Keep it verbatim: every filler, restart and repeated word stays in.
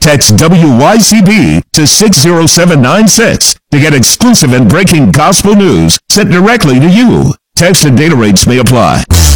Text W Y C B to six zero seven nine six to get exclusive and breaking gospel news sent directly to you. Text and data rates may apply.